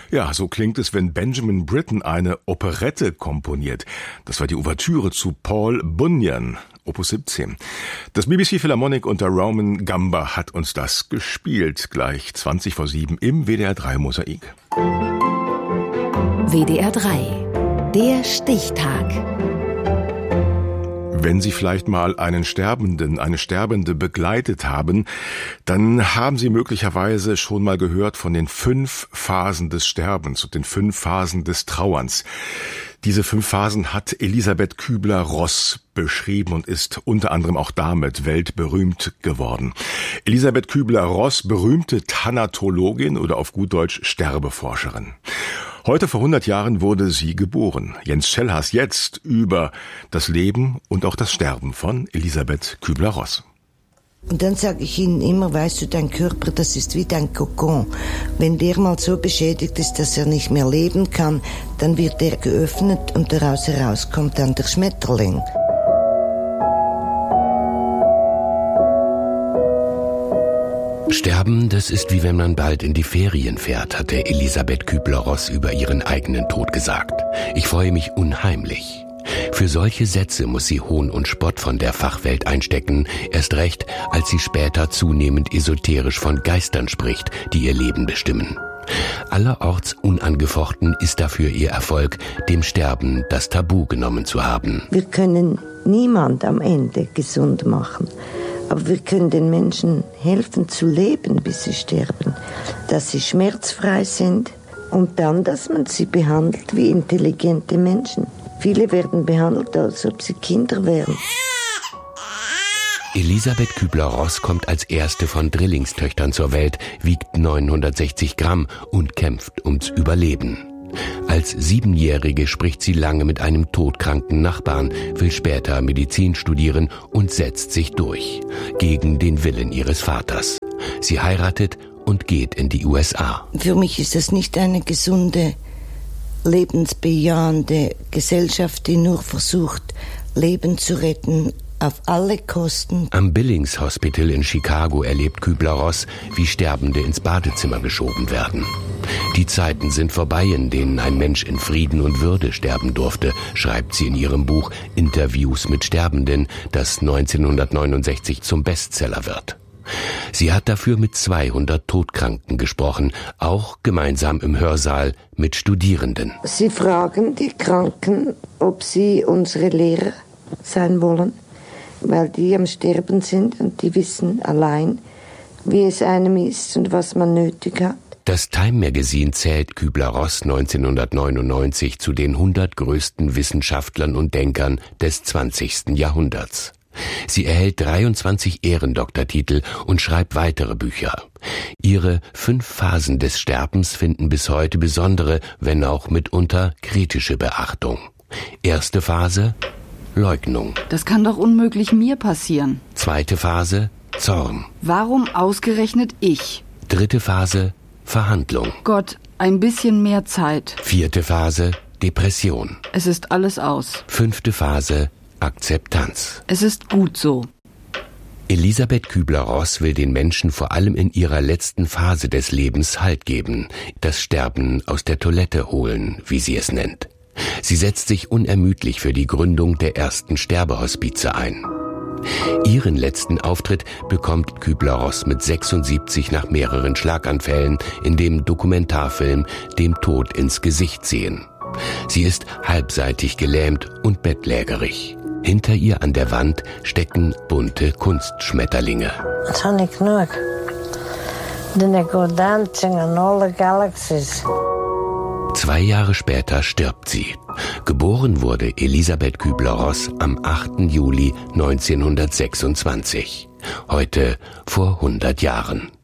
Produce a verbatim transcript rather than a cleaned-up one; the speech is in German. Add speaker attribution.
Speaker 1: Ja, so klingt es, wenn Benjamin Britten eine Operette komponiert. Das war die Ouvertüre zu Paul Bunyan, Opus siebzehn. Das B B C Philharmonic unter Roman Gamba hat uns das gespielt. Gleich zwanzig vor sieben im W D R drei Mosaik.
Speaker 2: W D R drei, der Stichtag.
Speaker 1: Wenn Sie vielleicht mal einen Sterbenden, eine Sterbende begleitet haben, dann haben Sie möglicherweise schon mal gehört von den fünf Phasen des Sterbens und den fünf Phasen des Trauerns. Diese fünf Phasen hat Elisabeth Kübler-Ross beschrieben und ist unter anderem auch damit weltberühmt geworden. Elisabeth Kübler-Ross, berühmte Thanatologin oder auf gut Deutsch Sterbeforscherin. Heute vor hundert Jahren wurde sie geboren. Jens Schellhaas jetzt über das Leben und auch das Sterben von Elisabeth Kübler-Ross.
Speaker 3: Und dann sage ich ihnen immer, weißt du, dein Körper, das ist wie dein Kokon. Wenn der mal so beschädigt ist, dass er nicht mehr leben kann, dann wird er geöffnet und daraus herauskommt dann der Schmetterling.
Speaker 4: Sterben, das ist wie wenn man bald in die Ferien fährt, hatte Elisabeth Kübler-Ross über ihren eigenen Tod gesagt. Ich freue mich unheimlich. Für solche Sätze muss sie Hohn und Spott von der Fachwelt einstecken, erst recht, als sie später zunehmend esoterisch von Geistern spricht, die ihr Leben bestimmen. Allerorts unangefochten ist dafür ihr Erfolg, dem Sterben das Tabu genommen zu haben.
Speaker 3: Wir können niemand am Ende gesund machen. Aber wir können den Menschen helfen zu leben, bis sie sterben. Dass sie schmerzfrei sind und dann, dass man sie behandelt wie intelligente Menschen. Viele werden behandelt, als ob sie Kinder wären.
Speaker 4: Elisabeth Kübler-Ross kommt als erste von Drillingstöchtern zur Welt, wiegt neunhundertsechzig Gramm und kämpft ums Überleben. Als Siebenjährige spricht sie lange mit einem todkranken Nachbarn, will später Medizin studieren und setzt sich durch, gegen den Willen ihres Vaters. Sie heiratet und geht in die U S A.
Speaker 3: Für mich ist das nicht eine gesunde, lebensbejahende Gesellschaft, die nur versucht, Leben zu retten, auf alle Kosten.
Speaker 4: Am Billings Hospital in Chicago erlebt Kübler-Ross, wie Sterbende ins Badezimmer geschoben werden. Die Zeiten sind vorbei, in denen ein Mensch in Frieden und Würde sterben durfte, schreibt sie in ihrem Buch Interviews mit Sterbenden, das neunzehnhundertneunundsechzig zum Bestseller wird. Sie hat dafür mit zweihundert Todkranken gesprochen, auch gemeinsam im Hörsaal mit Studierenden.
Speaker 3: Sie fragen die Kranken, ob sie unsere Lehrer sein wollen, weil die am Sterben sind und die wissen allein, wie es einem ist und was man nötig hat.
Speaker 4: Das Time Magazine zählt Kübler-Ross neunzehnhundertneunundneunzig zu den hundert größten Wissenschaftlern und Denkern des zwanzigsten Jahrhunderts. Sie erhält dreiundzwanzig Ehrendoktortitel und schreibt weitere Bücher. Ihre fünf Phasen des Sterbens finden bis heute besondere, wenn auch mitunter kritische Beachtung. Erste Phase: Leugnung.
Speaker 5: Das kann doch unmöglich mir passieren.
Speaker 4: Zweite Phase: Zorn.
Speaker 5: Warum ausgerechnet ich?
Speaker 4: Dritte Phase: Verhandlung.
Speaker 5: Gott, ein bisschen mehr Zeit.
Speaker 4: Vierte Phase: Depression.
Speaker 5: Es ist alles aus.
Speaker 4: Fünfte Phase: Akzeptanz.
Speaker 5: Es ist gut so.
Speaker 4: Elisabeth Kübler-Ross will den Menschen vor allem in ihrer letzten Phase des Lebens Halt geben, das Sterben aus der Toilette holen, wie sie es nennt. Sie setzt sich unermüdlich für die Gründung der ersten Sterbehospize ein. Ihren letzten Auftritt bekommt Kübler-Ross mit sechsundsiebzig nach mehreren Schlaganfällen in dem Dokumentarfilm Dem Tod ins Gesicht sehen. Sie ist halbseitig gelähmt und bettlägerig. Hinter ihr an der Wand stecken bunte Kunstschmetterlinge.
Speaker 6: Das habe ich genug. Then I go dancing in all the galaxies.
Speaker 4: Zwei Jahre später stirbt sie. Geboren wurde Elisabeth Kübler-Ross am achten Juli neunzehnhundertsechsundzwanzig. Heute vor hundert Jahren.